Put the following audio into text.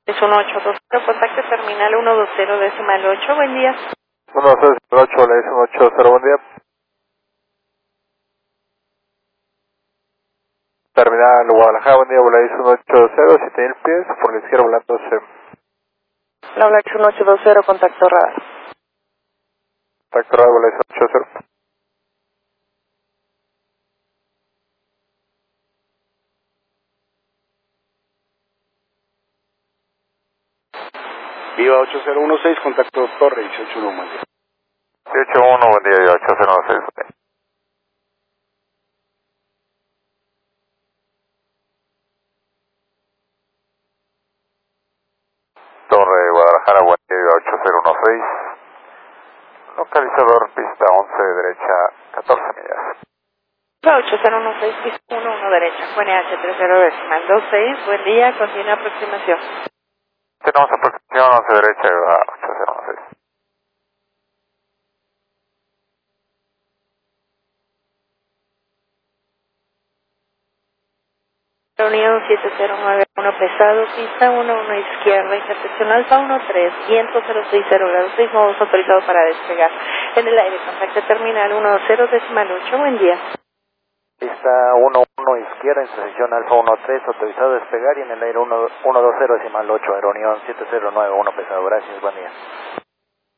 Es 1820, contacto terminal 120 decimal 8, buen día. 128, le dice 180, buen día. Terminal Guadalajara, buen día, le dice 180, si tiene el pies, por la izquierda volando La Black 1820, contacto radar. contacto radio, le dice 180. Viva 8016, contacto Torre 181, buen día. 181, buen día, 8016, buen día. Torre Guadalajara, buen día, 8016. Localizador, pista 11, derecha, 14 millas. La 8016, pista 11 derecha, QNH 30 decimal 26, buen día, continua aproximación. Tenemos aproximación 11 derecha a 8016. Reunión 7091 pesado, pista 11 izquierda, intersección alfa 13, viento 060 grados 6, modos autorizados para despegar. En el aire, contacto terminal 10 decimal 8, buen día. Pista 11 izquierda, intersección alfa 13, autorizado a despegar y en el aire 120 decimal 8, aeronión 7091 pesado, gracias, buen día.